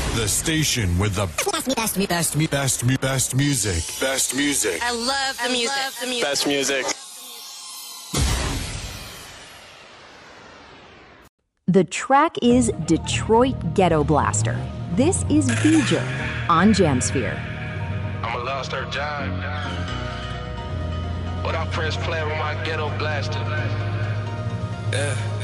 The station with the best music. Best music. I love the music. Best music. The track is Detroit Ghetto Blaster. This is Beeger on Jamsphere. I'm a lost earth giant. But I press play with my ghetto blaster. Yeah.